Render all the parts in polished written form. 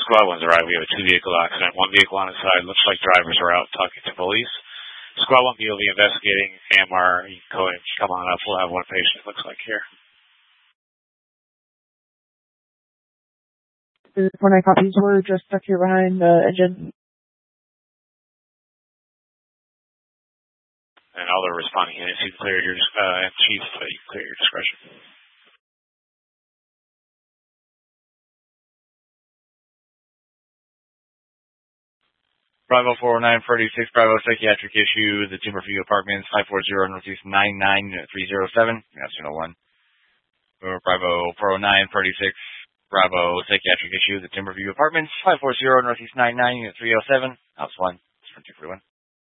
Squad 1's arrived. We have a two-vehicle accident. One vehicle on its side. Looks like drivers are out talking to police. Squad 1B will be investigating. AMR, you can go ahead and come on up. We'll have one patient, it looks like, here. 49 copies. We're just stuck here behind the engine. And all the responding units, you can clear your, and Chief, you can clear your discretion. Bravo 409-36, Bravo psychiatric issue, the Timberview Apartments, 540 Northeast 99, Unit 307, that's 101. Bravo 409-36, Bravo psychiatric issue, the Timberview Apartments, 540 Northeast 99, Unit 307, House 1, it's from 241.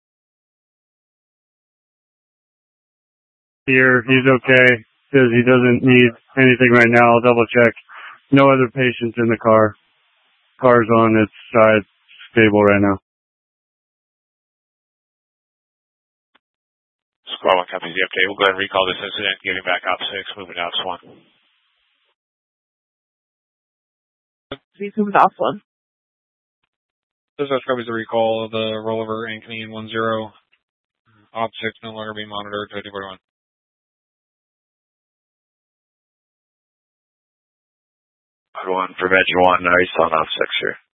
Here, he's okay, says he doesn't need anything right now, I'll double check. No other patients in the car. Car's on its side, stable right now. Squad 1 copies the update. We'll go ahead and recall this incident, getting back op 6, moving to ops 1. Please move to ops 1. Dispatch copies the recall of the rollover in Canadian 10. Op 6 no longer being monitored, 2041. Code 1, Prevention 1, he's on op 6 here.